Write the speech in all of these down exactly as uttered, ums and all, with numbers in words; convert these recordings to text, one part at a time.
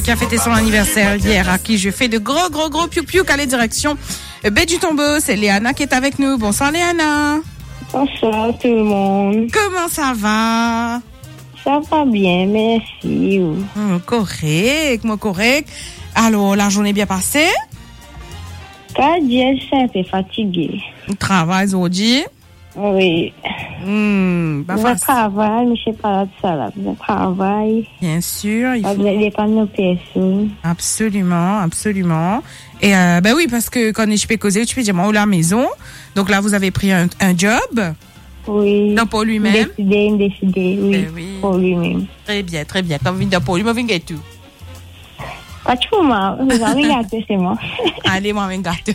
qui a fêté son anniversaire hier, à qui je fais de gros, gros, gros piou-piou qu'à les directions baie du Tombeau. C'est Léana qui est avec nous. Bonsoir Léana. Bonsoir tout le monde. Comment ça va? Ça va bien, merci. Mmh, correct, moi correct. Alors, la journée bien passée? Pas bien, je suis un peu fatiguée. Travail aujourd'hui? Oui. Mmh, bah je travaille, mais je ne sais pas de ça là. Je travaille. Bien sûr. Il faut... Vous n'allez pas nos personnes. Absolument, absolument. Et euh, ben oui, parce que quand je peux causer, tu peux dire, moi, ou la maison. Donc là, vous avez pris un, un job. Oui. Donc pour lui-même. Décidé, décidé, oui, ben oui. Pour lui-même. Très bien, très bien. Comme vient pour lui, moi, viens tout. Pas de chouma, vous avez gâté, c'est moi. Allez, moi, viens gâteau.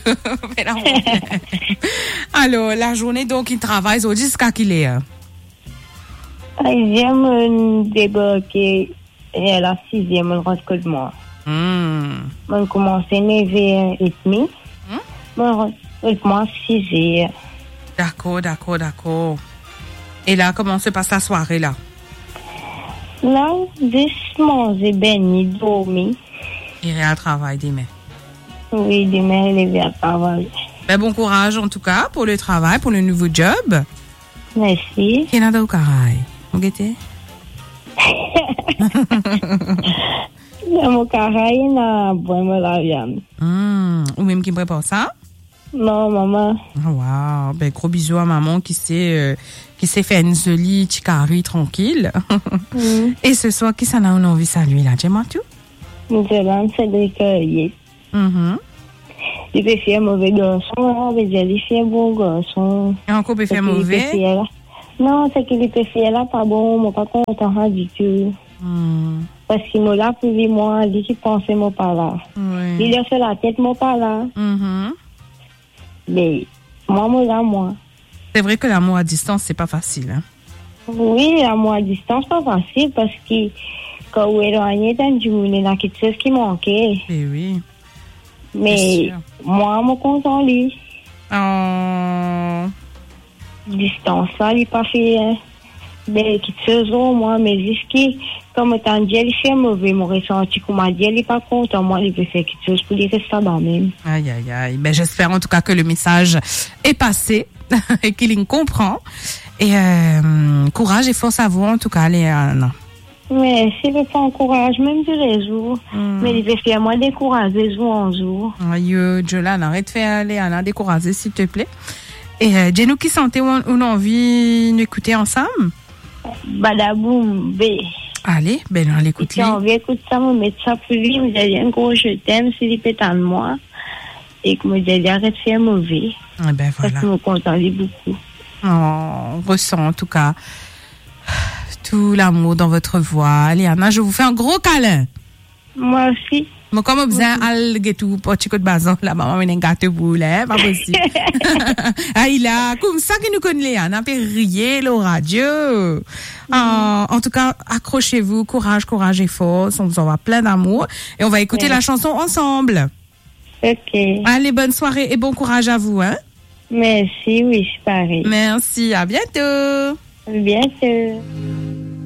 Alors, la journée, donc, il travaille aujourd'hui jusqu'à qu'il est. J'aime débarquer à la sixième, on rentre que de moi. Mm. On commence à neuf heures trente. Mm. On rentre à six heures. D'accord, d'accord, d'accord. Et là, comment se passe la soirée, là? Là, juste manger, béni, dormir. Il est à travail demain. Oui, demain, il est à travail. Ben, bon courage, en tout cas, pour le travail, pour le nouveau job. Merci. Qui n'a pas au carré? Vous guettez? Dans mon carré, il y a vraiment la viande. Mm. Ou même qui prépare ça? Non, maman. Oh, wow. Ben, gros bisous à maman qui s'est, euh, qui s'est fait une jolie ticari tranquille. Mm. Et ce soir, qui s'en a une envie saluer là? Dis-moi tout. Nous allons Cédric Carrier. Mm-hmm. Il peut faire mauvais garçon, on veut dire, il fait bon garçon. Et encore peut faire mauvais? Non, c'est qu'il peut faire là, pas bon, moi pas content du tout. Mm. Parce qu'il m'a là pour lui, moi, il dit qu'il pensait moi pas là. Oui. Il a fait la tête, moi pas là. Mm-hmm. Mais moi, moi là, moi. C'est vrai que l'amour à distance, c'est pas facile. Hein? Oui, l'amour à distance, pas facile parce que quand on est éloigné d'un du monde, il y a quelque chose qui manquait. Eh oui. Mais moi, je suis content, lui. Oh. Distance, ça, il n'a pas fait hein, des petites choses, moi, mais jusqu'à comme étant dit, il fait mauvais, mon ressenti, comme m'a dit, il n'est pas content, moi, il veut faire quelque chose pour lui rester dans même. Aïe, aïe, aïe. Ben, j'espère en tout cas que le message est passé et qu'il comprend. Et euh, courage et force à vous, en tout cas, Léana. Mais s'il ne veut pas encourage, même tous les jours, mm. mais il veut faire moi décourager jour en jour. Aïe, Jolan, arrête de faire Léana décourager, s'il te plaît. Et euh, dis-nous qui sentait on, on a envie d'écouter ensemble? Badaboum, B. Allez, ben on l'écoute. Si on veut écouter ça, on met ça pour lui, on dit un gros je t'aime, s'il est pétant de moi. Et que moi, j'ai arrête de faire mauvais. Eh ben voilà. Parce que je me contente beaucoup. Oh, on ressent en tout cas tout l'amour dans votre voix. Léana, je vous fais un gros câlin. Moi aussi. Moi, comme on faisait al gâteau pour chico de bazan, la maman m'a un gâteau boulet, pas possible. Ah, il a, comme ça que nous connaissons Léana, puis rier, le radio. Mm. En, en tout cas, accrochez-vous, courage, courage et force. On vous envoie plein d'amour. Et on va écouter ouais. la chanson ensemble. Ok. Allez, bonne soirée et bon courage à vous, hein. Merci, oui, c'est pareil. Merci, à bientôt. À bientôt.